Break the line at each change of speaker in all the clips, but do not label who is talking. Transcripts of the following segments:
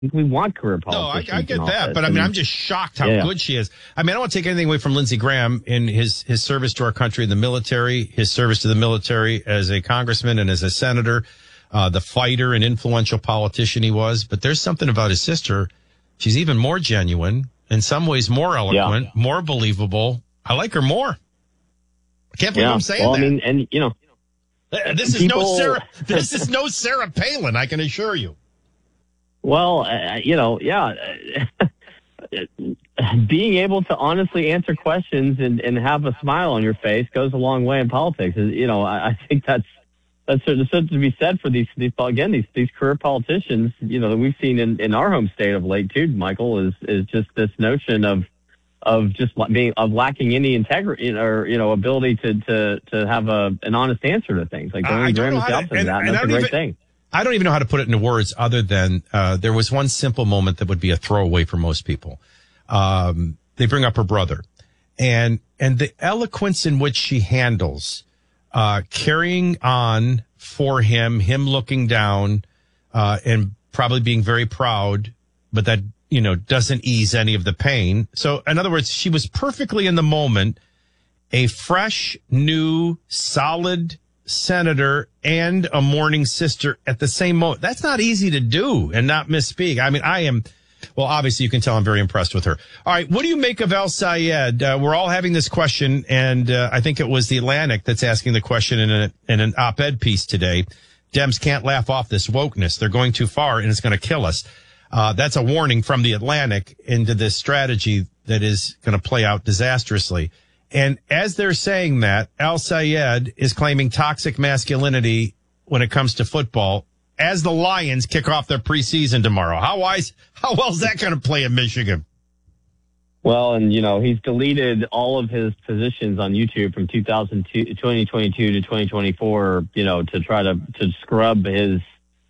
We want career
No,
politicians.
I get that, but I mean, I'm just shocked how good she is. I mean, I don't want to take anything away from Lindsey Graham in his service to our country in the military, his service to the military as a congressman and as a senator, the fighter and influential politician he was. But there's something about his sister. She's even more genuine, in some ways more eloquent, more believable. I like her more. I can't believe I'm saying that.
I mean, and you know,
this is no Sarah Palin, I can assure you.
Well, being able to honestly answer questions and have a smile on your face goes a long way in politics. You know, I think that's something to be said for these career politicians, you know, that we've seen in our home state of late too, Michael, is just this notion of lacking any integrity or, you know, ability to have an honest answer to things. Like Donald Graham himself says that, and that's a great thing.
I don't even know how to put it into words other than there was one simple moment that would be a throwaway for most people. They bring up her brother and the eloquence in which she handles carrying on for him looking down and probably being very proud, but that, you know, doesn't ease any of the pain. So in other words, she was perfectly in the moment, a fresh, new, solid senator and a mourning sister at the same moment. That's not easy to do and not misspeak. I mean, obviously you can tell I'm very impressed with her. All right. What do you make of El Sayed? We're all having this question, and I think it was The Atlantic that's asking the question in an op-ed piece today. Dems can't laugh off this wokeness. They're going too far and it's going to kill us. That's a warning from The Atlantic into this strategy that is going to play out disastrously. And as they're saying that, El Sayed is claiming toxic masculinity when it comes to football as the Lions kick off their preseason tomorrow. How well is that going to play in Michigan?
Well, and, you know, he's deleted all of his positions on YouTube from 2022 to 2024, you know, to try to scrub his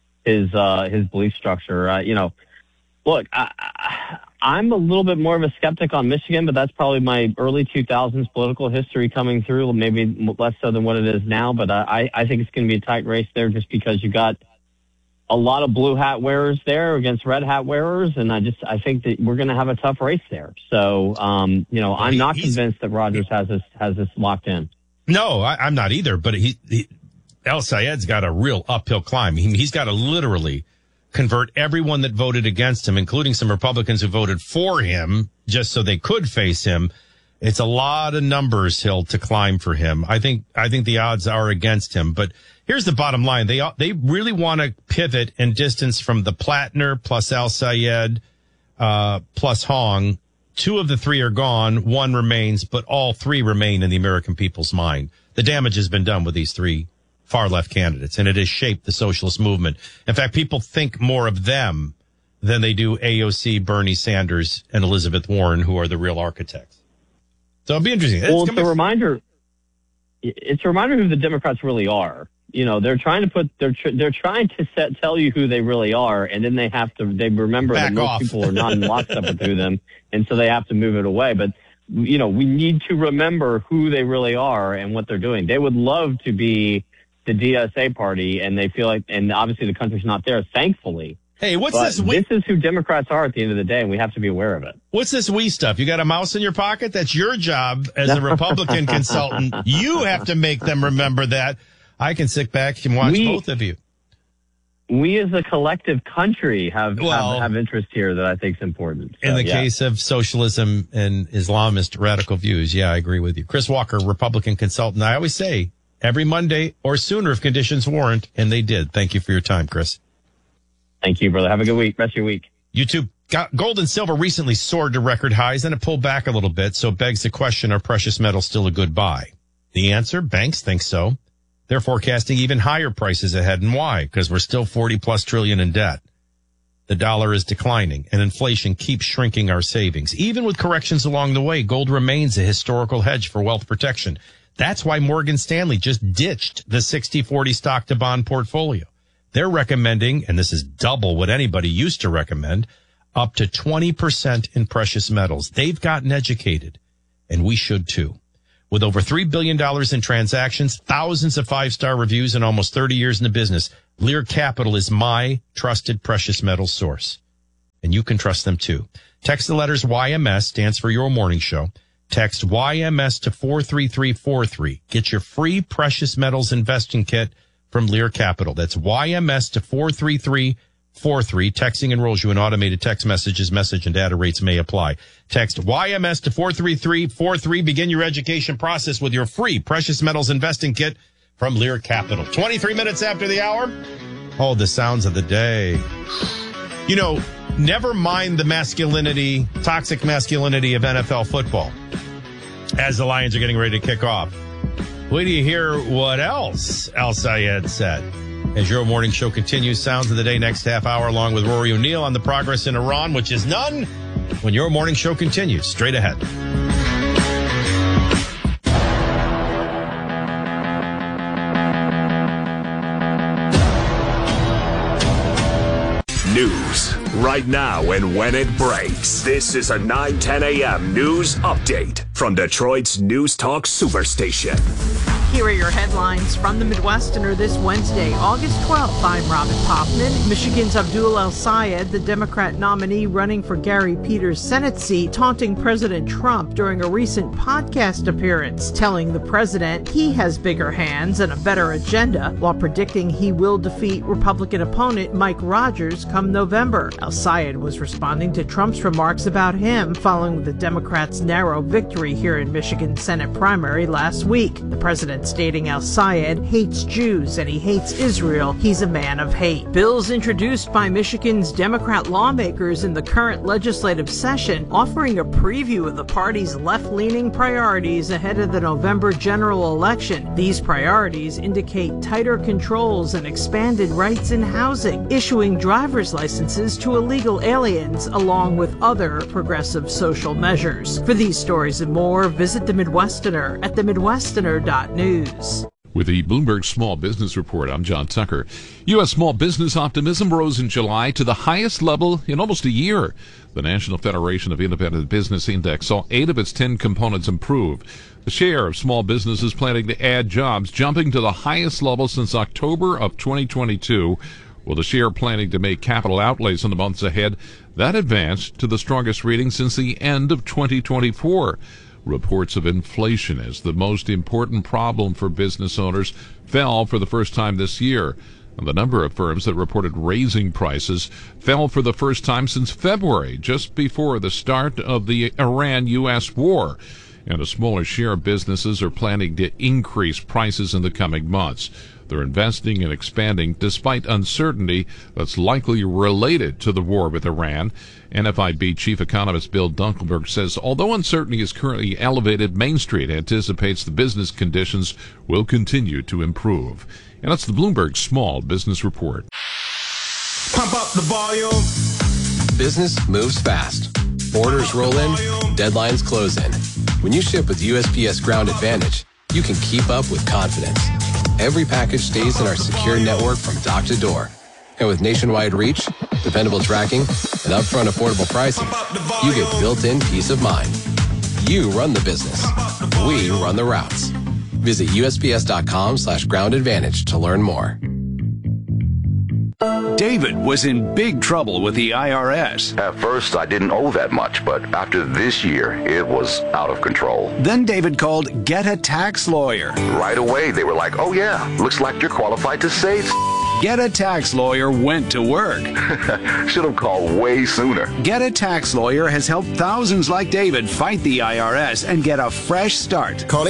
belief structure. You know, look, I'm a little bit more of a skeptic on Michigan, but that's probably my early 2000s political history coming through, maybe less so than what it is now. But I think it's going to be a tight race there just because you got a lot of blue hat wearers there against red hat wearers. And I think that we're going to have a tough race there. So, you know, I'm not convinced that Rogers has this locked in.
No, I'm not either. But El Sayed's got a real uphill climb. He's got to literally convert everyone that voted against him, including some Republicans who voted for him, just so they could face him. It's a lot of numbers hill to climb for him. I think the odds are against him. But here's the bottom line: they really want to pivot and distance from the Plattner plus El Sayed plus Hong. Two of the three are gone. One remains, but all three remain in the American people's mind. The damage has been done with these three far left candidates, and it has shaped the socialist movement. In fact, people think more of them than they do AOC, Bernie Sanders, and Elizabeth Warren, who are the real architects. So it'll be interesting.
Well, it's a reminder who the Democrats really are. You know, they're trying to tell you who they really are, and then they remember that most people are not in lockstep with them, and so they have to move it away. But, you know, we need to remember who they really are and what they're doing. They would love to be the DSA party, and they feel like, and obviously the country's not there, thankfully.
Hey, what's
but
this?
This is who Democrats are at the end of the day, and we have to be aware of it.
What's this we stuff? You got a mouse in your pocket? That's your job as a Republican consultant. You have to make them remember that. I can sit back and watch both of you.
We as a collective country have interest here that I think is important. So,
in the case of socialism and Islamist radical views, I agree with you. Chris Walker, Republican consultant. I always say every Monday or sooner if conditions warrant, and they did. Thank you for your time, Chris.
Thank you, brother. Have a good week. Rest of your week.
You too. Gold and silver recently soared to record highs, then it pulled back a little bit, so it begs the question, are precious metals still a good buy? The answer, banks think so. They're forecasting even higher prices ahead. And why? Because we're still 40+ trillion in debt. The dollar is declining, and inflation keeps shrinking our savings. Even with corrections along the way, gold remains a historical hedge for wealth protection. That's why Morgan Stanley just ditched the 60-40 stock-to-bond portfolio. They're recommending, and this is double what anybody used to recommend, up to 20% in precious metals. They've gotten educated, and we should too. With over $3 billion in transactions, thousands of 5-star reviews, and almost 30 years in the business, Lear Capital is my trusted precious metals source. and you can trust them too. Text the letters YMS, stands for Your Morning Show. Text YMS to 43343. Get your free precious metals investing kit from Lear Capital. That's YMS to 43343. Texting enrolls you in automated text messages. Message and data rates may apply. Text YMS to 43343. Begin your education process with your free precious metals investing kit from Lear Capital. 23 minutes after the hour. Oh, the sounds of the day. You know, never mind the masculinity, toxic masculinity of NFL football as the Lions are getting ready to kick off. Wait till you hear what else Al Sayed said. As your morning show continues, sounds of the day next half hour, along with Rory O'Neill on the progress in Iran, which is none, when your morning show continues. Straight ahead.
News right now and when it breaks. This is a 9:10 a.m. news update from Detroit's News Talk Superstation.
Here are your headlines from the Midwesterner this Wednesday, August 12th. I'm Robin Hoffman. Michigan's Abdul El-Sayed, the Democrat nominee running for Gary Peters' Senate seat, taunting President Trump during a recent podcast appearance, telling the president he has bigger hands and a better agenda, while predicting he will defeat Republican opponent Mike Rogers come November. El-Sayed was responding to Trump's remarks about him following the Democrats' narrow victory here in Michigan's Senate primary last week. The president stating El-Sayed hates Jews and he hates Israel. He's a man of hate. Bills introduced by Michigan's Democrat lawmakers in the current legislative session offering a preview of the party's left-leaning priorities ahead of the November general election. These priorities indicate tighter controls and expanded rights in housing, issuing driver's licenses to illegal aliens, along with other progressive social measures. For these stories and more, visit The Midwesterner at themidwesterner.news.
With the Bloomberg Small Business Report, I'm John Tucker. U.S. small business optimism rose in July to the highest level in almost a year. The National Federation of Independent Business Index saw 8 of its 10 components improve. The share of small businesses planning to add jobs jumping to the highest level since October of 2022. While the share planning to make capital outlays in the months ahead, that advanced to the strongest reading since the end of 2024. Reports of inflation as the most important problem for business owners fell for the first time this year. And the number of firms that reported raising prices fell for the first time since February, just before the start of the Iran-U.S. war. And a smaller share of businesses are planning to increase prices in the coming months. They're investing and expanding despite uncertainty that's likely related to the war with Iran. NFIB Chief Economist Bill Dunkelberg says although uncertainty is currently elevated, Main Street anticipates the business conditions will continue to improve. And that's the Bloomberg Small Business Report.
Pump up the volume.
Business moves fast. Orders roll in, deadlines close in. When you ship with USPS Ground Advantage, you can keep up with confidence. Every package stays in our secure network from dock to door. And with nationwide reach, dependable tracking, and upfront affordable pricing, you get built-in peace of mind. You run the business. We run the routes. Visit USPS.com/Ground Advantage to learn more.
David was in big trouble with the IRS.
At first, I didn't owe that much, but after this year, it was out of control.
Then David called Get a Tax Lawyer.
Right away, they were like, oh yeah, looks like you're qualified to save.
Get a Tax Lawyer went to work.
Should have called way sooner.
Get a Tax Lawyer has helped thousands like David fight the IRS and get a fresh start.
Call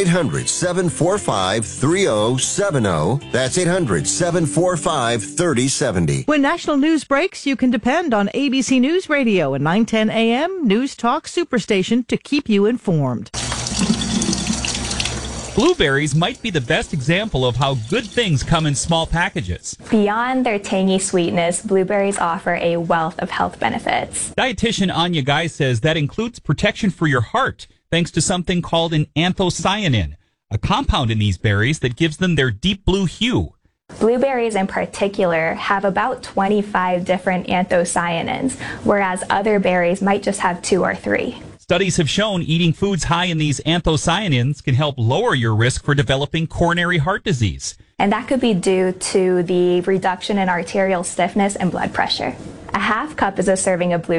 800-745-3070. That's 800-745-3070.
When national news breaks, you can depend on ABC News Radio and 910 AM News Talk Superstation to keep you informed.
Blueberries might be the best example of how good things come in small packages.
Beyond their tangy sweetness, blueberries offer a wealth of health benefits.
Dietitian Anya Guy says that includes protection for your heart, thanks to something called an anthocyanin, a compound in these berries that gives them their deep blue hue.
Blueberries in particular have about 25 different anthocyanins, whereas other berries might just have 2 or 3.
Studies have shown eating foods high in these anthocyanins can help lower your risk for developing coronary heart disease.
And that could be due to the reduction in arterial stiffness and blood pressure. A half cup is a serving of blueberries.